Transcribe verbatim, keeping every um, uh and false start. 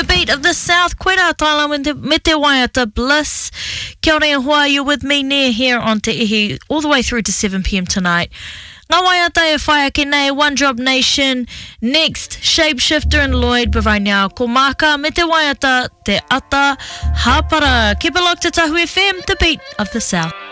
The Beat of the South. Koe rā tāla me te waiata Bliss. Kia ora e hoa, you're with me near here on Te Ihi all the way through to seven p m tonight. Ngā waiata e whai ake nei, One Drop Nation. Next, Shapeshifter and Lloyd. But right now, ko maka me te waiata Te Ata Hapara. Keep it locked to Tahu F M, The Beat of the South.